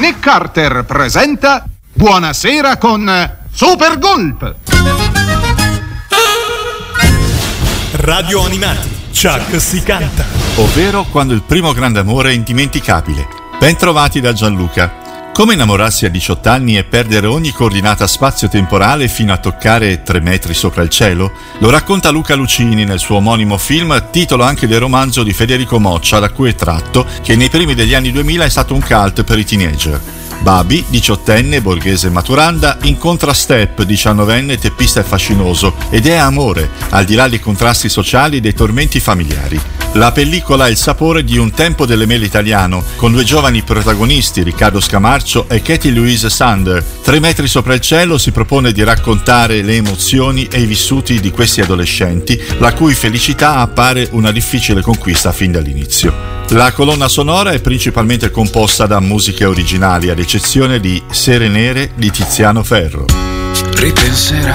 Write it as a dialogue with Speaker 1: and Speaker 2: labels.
Speaker 1: Nick Carter presenta Buonasera con Super Gulp.
Speaker 2: Radio Animati, Chuck si canta.
Speaker 3: Ovvero Quando il primo grande amore è indimenticabile. Ben trovati da Gianluca. Come innamorarsi a 18 anni e perdere ogni coordinata spazio-temporale fino a toccare 3 metri sopra il cielo? Lo racconta Luca Lucini nel suo omonimo film, titolo anche del romanzo di Federico Moccia da cui è tratto, che nei primi degli anni 2000 è stato un cult per i teenager. Babi, 18enne, borghese maturanda, incontra Step, 19enne, teppista e fascinoso, ed è amore, al di là dei contrasti sociali e dei tormenti familiari. La pellicola ha il sapore di Un tempo delle mele italiano, con 2 giovani protagonisti, Riccardo Scamarcio e Katie Louise Sander. 3 metri sopra il cielo si propone di raccontare le emozioni e i vissuti di questi adolescenti, la cui felicità appare una difficile conquista fin dall'inizio. La colonna sonora è principalmente composta da musiche originali, ad eccezione di Sere Nere di Tiziano Ferro.
Speaker 4: Ripenserà